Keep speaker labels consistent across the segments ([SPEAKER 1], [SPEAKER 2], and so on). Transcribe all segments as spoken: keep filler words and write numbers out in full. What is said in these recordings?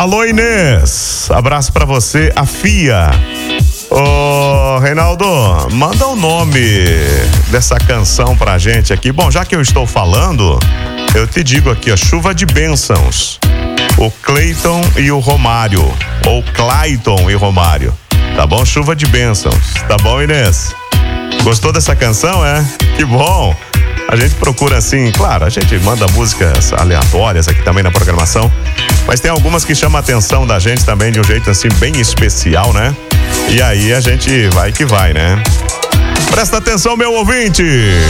[SPEAKER 1] Alô, Inês, abraço pra você, a Fia. Ô, Reinaldo, manda o nome dessa canção pra gente aqui. Bom, já que eu estou falando, eu te digo aqui, ó, Chuva de Bênçãos. O Cleiton e o Romário, ou Clayton e Romário. Tá bom? Chuva de Bênçãos. Tá bom, Inês? Gostou dessa canção, é? Que bom! A gente procura assim, claro, a gente manda músicas aleatórias aqui também na programação, mas tem algumas que chamam a atenção da gente também de um jeito assim bem especial, né? E aí a gente vai que vai, né? Presta atenção, meu ouvinte!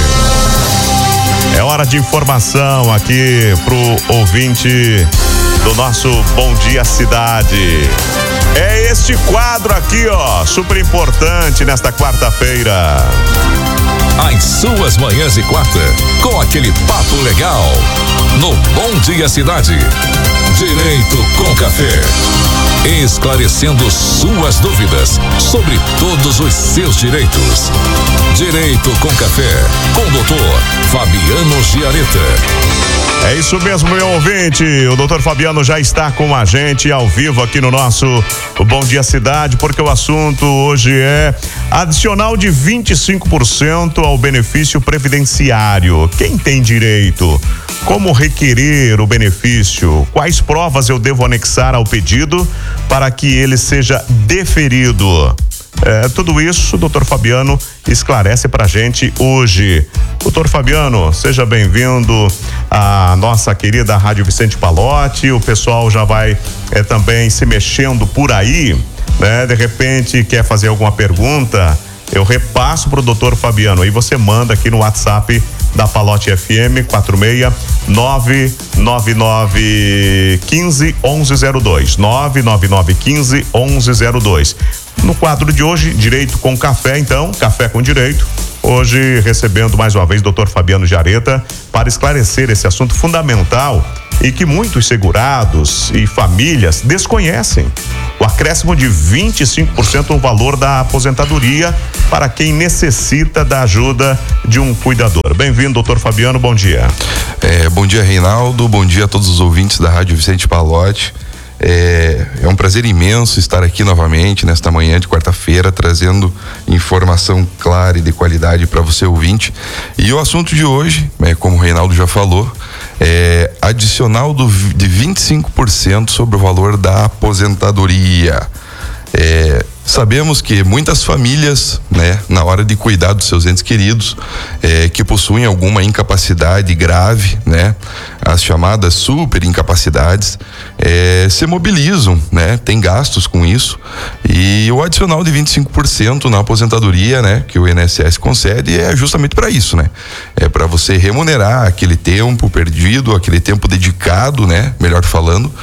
[SPEAKER 1] É hora de informação aqui pro ouvinte do nosso Bom Dia Cidade. É este quadro aqui, ó, super importante nesta quarta-feira.
[SPEAKER 2] As suas manhãs de quarta, com aquele papo legal. No Bom Dia Cidade. Direito com Café. Esclarecendo suas dúvidas sobre todos os seus direitos. Direito com Café, com o doutor Fabiano Giareta.
[SPEAKER 1] É isso mesmo, meu ouvinte. O doutor Fabiano já está com a gente ao vivo aqui no nosso Bom Dia Cidade, porque o assunto hoje é adicional de vinte e cinco por cento ao benefício previdenciário. Quem tem direito? Como requerer o benefício? Quais provas eu devo anexar ao pedido para que ele seja deferido? É, tudo isso o doutor Fabiano esclarece pra gente hoje. doutor Fabiano, seja bem-vindo à nossa querida Rádio Vicente Pallotti. O pessoal já vai é, também se mexendo por aí, né? De repente quer fazer alguma pergunta, eu repasso pro doutor Fabiano. Aí você manda aqui no WhatsApp da Pallotti F M quatro seis nove nove nove um cinco um um zero dois nove nove nove um cinco um um zero dois. No quadro de hoje, Direito com Café, então, Café com Direito. Hoje recebendo mais uma vez o doutor Fabiano Giareta para esclarecer esse assunto fundamental e que muitos segurados e famílias desconhecem. O acréscimo de vinte e cinco por cento no valor da aposentadoria para quem necessita da ajuda de um cuidador. Bem-vindo, doutor Fabiano, bom dia.
[SPEAKER 3] É, bom dia, Reinaldo, bom dia a todos os ouvintes da Rádio Vicente Pallotti. É, é um prazer imenso estar aqui novamente nesta manhã de quarta-feira, trazendo informação clara e de qualidade para você ouvinte. E o assunto de hoje, é, como o Reinaldo já falou, é adicional do, de vinte e cinco por cento sobre o valor da aposentadoria. É, sabemos que muitas famílias, né, na hora de cuidar dos seus entes queridos, é, que possuem alguma incapacidade grave, né, as chamadas super incapacidades, é, se mobilizam, né, tem gastos com isso, e o adicional de vinte e cinco por cento na aposentadoria, né, que o I N S S concede é justamente para isso, né, é para você remunerar aquele tempo perdido, aquele tempo dedicado, né, melhor falando,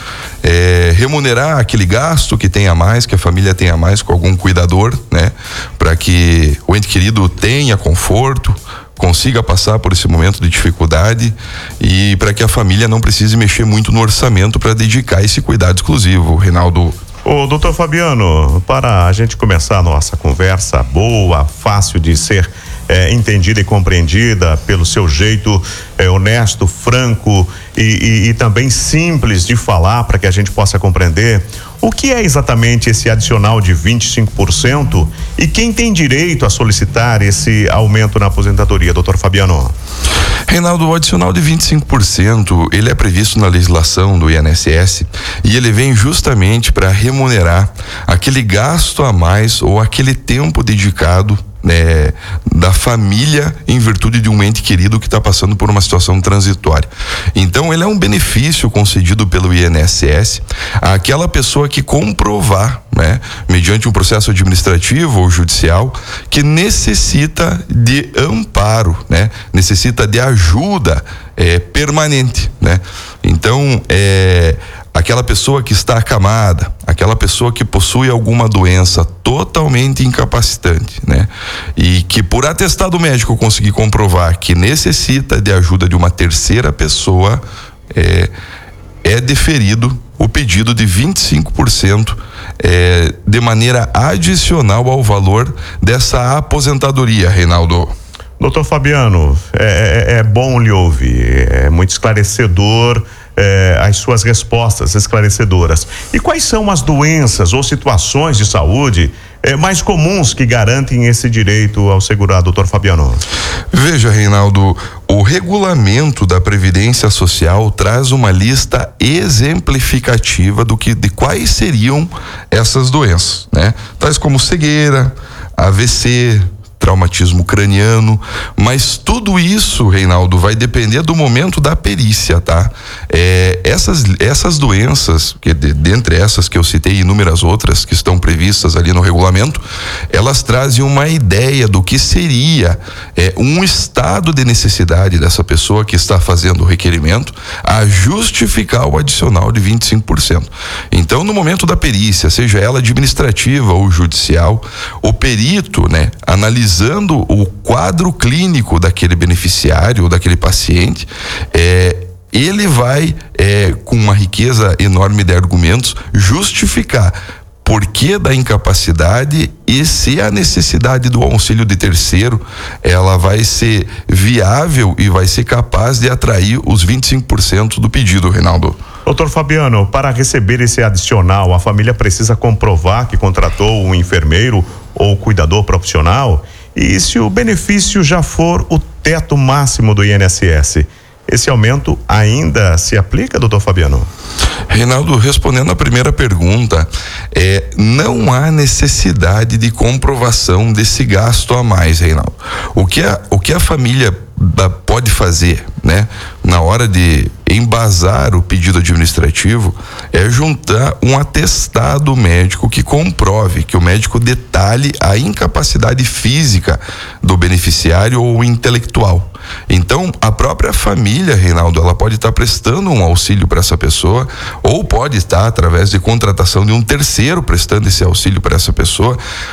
[SPEAKER 3] é, remunerar aquele gasto que tem a mais, que a família tem a mais com algum cuidador, né, para que o ente querido tenha conforto, consiga passar por esse momento de dificuldade e para que a família não precise mexer muito no orçamento para dedicar esse cuidado exclusivo, Reinaldo.
[SPEAKER 1] Ô, doutor Fabiano, para a gente começar a nossa conversa boa, fácil de ser é, entendida e compreendida pelo seu jeito é, honesto, franco e, e, e também simples de falar para que a gente possa compreender, o que é exatamente esse adicional de vinte e cinco por cento e quem tem direito a solicitar esse aumento na aposentadoria, doutor Fabiano?
[SPEAKER 3] Reinaldo, o adicional de vinte e cinco por cento, ele é previsto na legislação do I N S S e ele vem justamente para remunerar aquele gasto a mais ou aquele tempo dedicado, né, da família em virtude de um ente querido que está passando por uma situação transitória. Então, ele é um benefício concedido pelo I N S S àquela pessoa que comprovar, né, mediante um processo administrativo ou judicial, que necessita de amparo, né, necessita de ajuda é, permanente, né? Então, é aquela pessoa que está acamada, aquela pessoa que possui alguma doença totalmente incapacitante, né? E que por atestado médico conseguir comprovar que necessita de ajuda de uma terceira pessoa, é, é deferido o pedido de vinte e cinco por cento é, de maneira adicional ao valor dessa aposentadoria, Reinaldo.
[SPEAKER 1] Doutor Fabiano, é, é, é bom lhe ouvir, é muito esclarecedor eh, as suas respostas esclarecedoras. E quais são as doenças ou situações de saúde eh, mais comuns que garantem esse direito ao segurado, doutor Fabiano?
[SPEAKER 3] Veja, Reinaldo, o regulamento da Previdência Social traz uma lista exemplificativa do que, de quais seriam essas doenças, né? Tais como cegueira, A V C, traumatismo craniano, mas tudo isso, Reinaldo, vai depender do momento da perícia, tá? É, essas, essas doenças, que de, dentre essas que eu citei e inúmeras outras que estão previstas ali no regulamento, elas trazem uma ideia do que seria é, um estado de necessidade dessa pessoa que está fazendo o requerimento a justificar o adicional de vinte e cinco por cento. Então, no momento da perícia, seja ela administrativa ou judicial, o perito, né, analisa analisando o quadro clínico daquele beneficiário ou daquele paciente, é, ele vai, é, com uma riqueza enorme de argumentos, justificar por que da incapacidade e se a necessidade do auxílio de terceiro ela vai ser viável e vai ser capaz de atrair os vinte e cinco por cento do pedido, Reinaldo.
[SPEAKER 1] Doutor Fabiano, para receber esse adicional, a família precisa comprovar que contratou um enfermeiro ou cuidador profissional? E se o benefício já for o teto máximo do I N S S, esse aumento ainda se aplica, doutor Fabiano?
[SPEAKER 3] Reinaldo, respondendo a primeira pergunta, é, não há necessidade de comprovação desse gasto a mais, Reinaldo. O que a, o que a família pode fazer, né, na hora de embasar o pedido administrativo, é juntar um atestado médico que comprove, que o médico detalhe a incapacidade física do beneficiário ou intelectual. Então, a própria família, Reinaldo, ela pode estar prestando um auxílio para essa pessoa, ou pode estar através de contratação de um terceiro prestando esse auxílio para essa pessoa,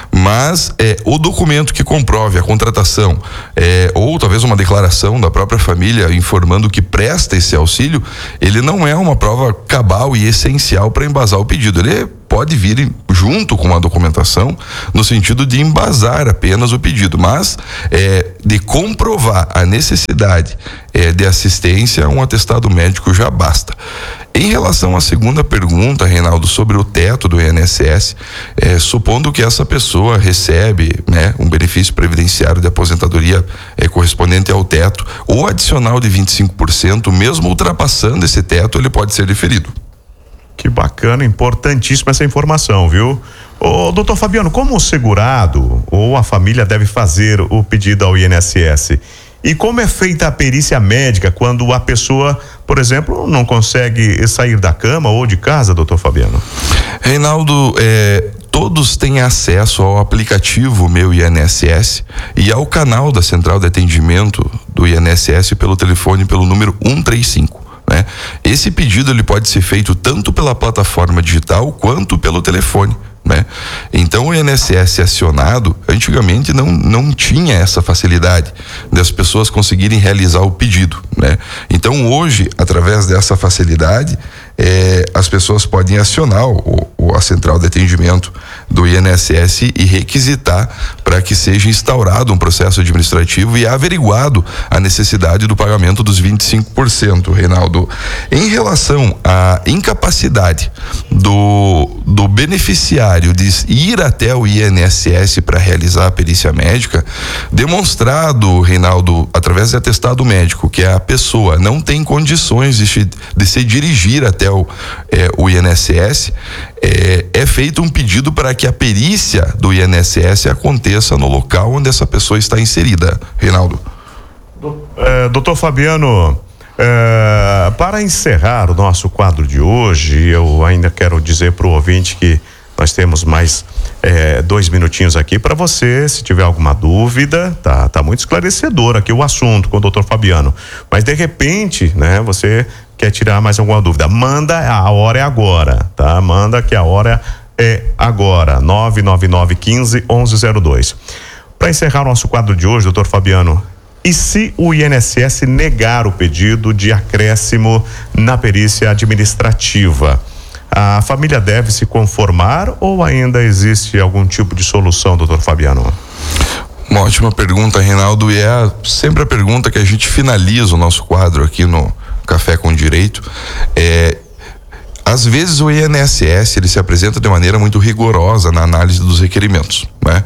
[SPEAKER 3] mas é, o documento que comprove a contratação, é, ou talvez uma declaração da própria família informando que presta esse auxílio, ele não é uma prova cabal e essencial para embasar o pedido. Ele pode vir junto com a documentação no sentido de embasar apenas o pedido, mas é, de comprovar a necessidade é, de assistência, um atestado médico já basta. Em relação à segunda pergunta, Reinaldo, sobre o teto do I N S S, é, supondo que essa pessoa recebe, né, um benefício previdenciário de aposentadoria é, correspondente ao teto, o adicional de vinte e cinco por cento, mesmo ultrapassando esse teto, ele pode ser diferido.
[SPEAKER 1] Que bacana, importantíssima essa informação, viu? Ô, doutor Fabiano, como o segurado ou a família deve fazer o pedido ao I N S S? E como é feita a perícia médica quando a pessoa, por exemplo, não consegue sair da cama ou de casa, doutor Fabiano?
[SPEAKER 3] Reinaldo, é, todos têm acesso ao aplicativo Meu I N S S e ao canal da Central de Atendimento do I N S S pelo telefone, pelo número cento e trinta e cinco. Né? Esse pedido ele pode ser feito tanto pela plataforma digital quanto pelo telefone, né? Então o I N S S acionado antigamente não, não tinha essa facilidade das pessoas conseguirem realizar o pedido, né? Então hoje, através dessa facilidade, é, as pessoas podem acionar o, o, a central de atendimento do I N S S e requisitar para que seja instaurado um processo administrativo e averiguado a necessidade do pagamento dos vinte e cinco por cento, Reinaldo. Em relação à incapacidade do, do beneficiário de ir até o I N S S para realizar a perícia médica, demonstrado, Reinaldo, através de atestado médico, que a pessoa não tem condições de, de se dirigir até o, é, o I N S S, é, é feito um pedido para que a perícia do I N S S aconteça no local onde essa pessoa está inserida, Reinaldo.
[SPEAKER 1] É, doutor Fabiano, é, para encerrar o nosso quadro de hoje, eu ainda quero dizer para o ouvinte que nós temos mais é, dois minutinhos aqui para você, se tiver alguma dúvida, tá, tá muito esclarecedor aqui o assunto com o doutor Fabiano, mas de repente, né, você quer tirar mais alguma dúvida, manda, a hora é agora, tá? Manda que a hora é agora, nove nove nove, quinze, onze zero dois. Para encerrar o nosso quadro de hoje, doutor Fabiano, e se o I N S S negar o pedido de acréscimo na perícia administrativa, a família deve se conformar ou ainda existe algum tipo de solução, doutor Fabiano?
[SPEAKER 3] Uma ótima pergunta, Reinaldo, e é sempre a pergunta que a gente finaliza o nosso quadro aqui no, Café com Direito. É, às vezes o I N S S ele se apresenta de maneira muito rigorosa na análise dos requerimentos, né?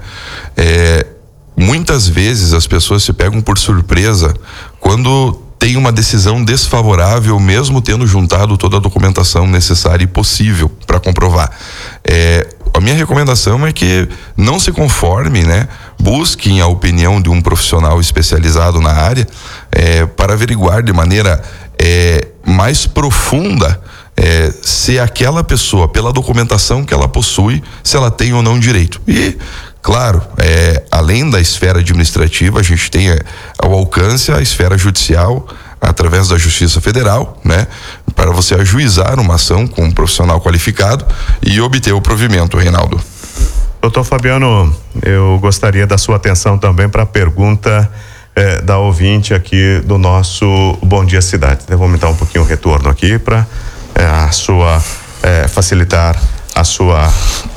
[SPEAKER 3] É, muitas vezes as pessoas se pegam por surpresa quando tem uma decisão desfavorável, mesmo tendo juntado toda a documentação necessária e possível para comprovar. É, a minha recomendação é que não se conforme, né? Busquem a opinião de um profissional especializado na área é, para averiguar de maneira é, mais profunda é, se aquela pessoa, pela documentação que ela possui, se ela tem ou não direito. E claro, é, além da esfera administrativa, a gente tem é, ao alcance a esfera judicial, através da Justiça Federal, né? Para você ajuizar uma ação com um profissional qualificado e obter o provimento, Reinaldo.
[SPEAKER 1] Doutor Fabiano, eu gostaria da sua atenção também para a pergunta eh, da ouvinte aqui do nosso Bom Dia Cidade. Eu vou aumentar um pouquinho o retorno aqui para eh, a sua eh, facilitar a sua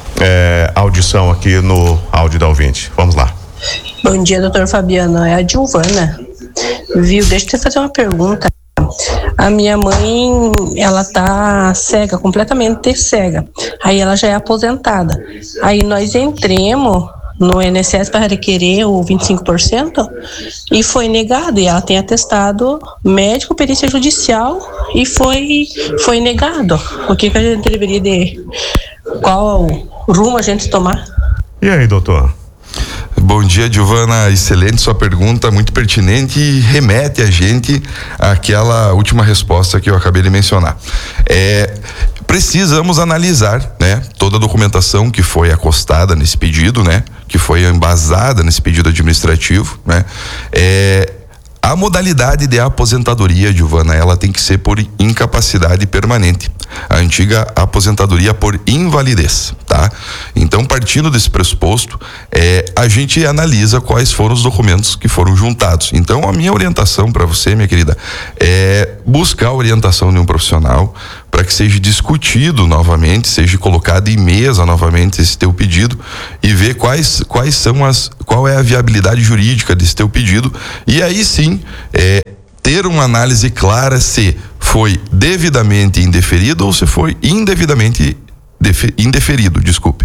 [SPEAKER 1] eh, audição aqui no áudio da ouvinte. Vamos lá.
[SPEAKER 4] Bom dia, doutor Fabiano. É a Giovana. Viu? Deixa eu te fazer uma pergunta. A minha mãe, ela tá cega, completamente cega. Aí ela já é aposentada. Aí nós entremos no I N S S para requerer o vinte e cinco por cento e foi negado. E ela tem atestado médico, perícia judicial e foi, foi negado. O que, que a gente deveria de... Qual rumo a gente tomar?
[SPEAKER 1] E aí, doutor?
[SPEAKER 3] Bom dia, Giovana, excelente sua pergunta, muito pertinente e remete a gente àquela última resposta que eu acabei de mencionar. É, precisamos analisar, né, toda a documentação que foi acostada nesse pedido, né, que foi embasada nesse pedido administrativo, né. É, a modalidade de aposentadoria, Giovana, ela tem que ser por incapacidade permanente. A antiga aposentadoria por invalidez, tá? Então, partindo desse pressuposto, é, a gente analisa quais foram os documentos que foram juntados. Então, a minha orientação para você, minha querida, é buscar a orientação de um profissional para que seja discutido novamente, seja colocado em mesa novamente esse teu pedido e ver quais, quais são as, qual é a viabilidade jurídica desse teu pedido e aí sim, é, ter uma análise clara se foi devidamente indeferido ou se foi indevidamente defe, indeferido, desculpe.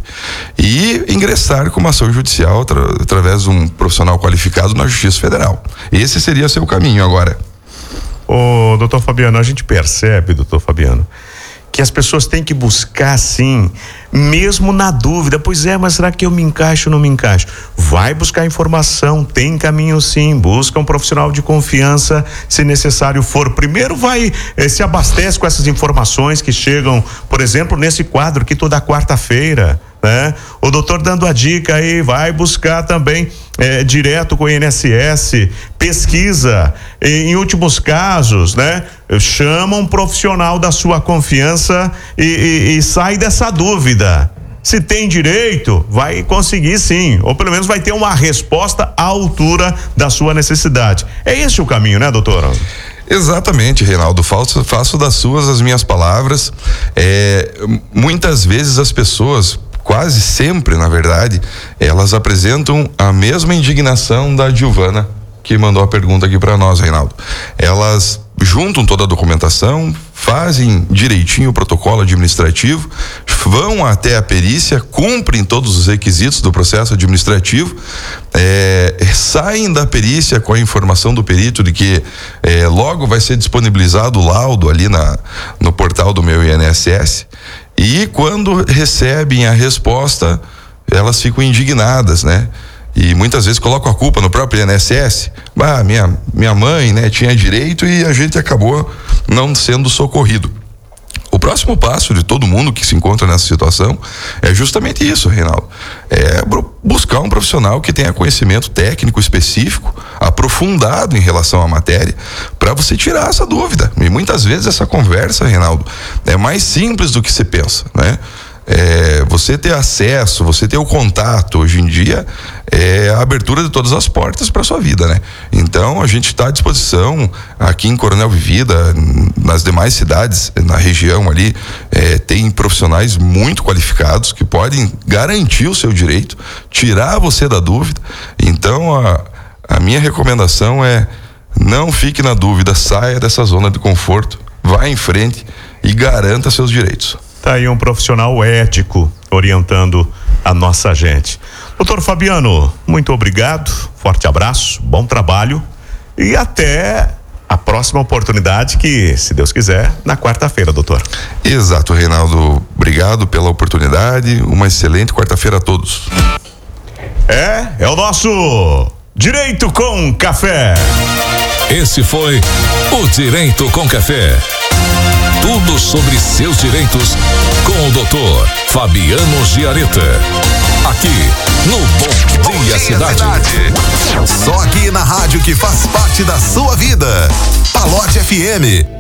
[SPEAKER 3] E ingressar com uma ação judicial atra, através de um profissional qualificado na Justiça Federal. Esse seria seu caminho agora.
[SPEAKER 1] Ô, doutor Fabiano, a gente percebe, doutor Fabiano, que as pessoas têm que buscar, sim, mesmo na dúvida. Pois é, mas será que eu me encaixo ou não me encaixo? Vai buscar informação, tem caminho sim, busca um profissional de confiança, se necessário for. Primeiro vai, eh, se abastece com essas informações que chegam, por exemplo, nesse quadro aqui toda quarta-feira, né? O doutor dando a dica aí, vai buscar também é, direto com o I N S S, pesquisa, em últimos casos, né? Chama um profissional da sua confiança e, e, e sai dessa dúvida. Se tem direito, vai conseguir sim, ou pelo menos vai ter uma resposta à altura da sua necessidade. É esse o caminho, né, doutora?
[SPEAKER 3] Exatamente, Reinaldo, faço, faço das suas as minhas palavras. É, muitas vezes as pessoas, quase sempre, na verdade, elas apresentam a mesma indignação da Giovana, que mandou a pergunta aqui para nós, Reinaldo. Elas juntam toda a documentação, fazem direitinho o protocolo administrativo, vão até a perícia, cumprem todos os requisitos do processo administrativo, é, saem da perícia com a informação do perito de que é, logo vai ser disponibilizado o laudo ali na, no portal do meu I N S S. E quando recebem a resposta, elas ficam indignadas, né? E muitas vezes colocam a culpa no próprio I N S S. Ah, minha, minha mãe, né, tinha direito e a gente acabou não sendo socorrido. O próximo passo de todo mundo que se encontra nessa situação é justamente isso, Reinaldo. É buscar um profissional que tenha conhecimento técnico específico, aprofundado em relação à matéria, para você tirar essa dúvida. E muitas vezes essa conversa, Reinaldo, é mais simples do que se pensa, né? É, você ter acesso, você ter o contato, hoje em dia é a abertura de todas as portas para sua vida, né? Então a gente está à disposição aqui em Coronel Vivida, nas demais cidades, na região ali, é, tem profissionais muito qualificados que podem garantir o seu direito, tirar você da dúvida. Então a, a minha recomendação é: Não fique na dúvida, saia dessa zona de conforto, vá em frente e garanta seus direitos.
[SPEAKER 1] Tá aí um profissional ético orientando a nossa gente. Doutor Fabiano, muito obrigado, forte abraço, bom trabalho e até a próxima oportunidade que, se Deus quiser, na quarta-feira, doutor.
[SPEAKER 3] Exato, Reinaldo, obrigado pela oportunidade, uma excelente quarta-feira a todos.
[SPEAKER 1] É, é o nosso Direito com Café.
[SPEAKER 2] Esse foi o Direito com Café. Tudo sobre seus direitos com o doutor Fabiano Giareta. Aqui no Bom, Bom Dia, Dia Cidade.
[SPEAKER 5] Cidade. Só aqui na rádio que faz parte da sua vida. Palote F M.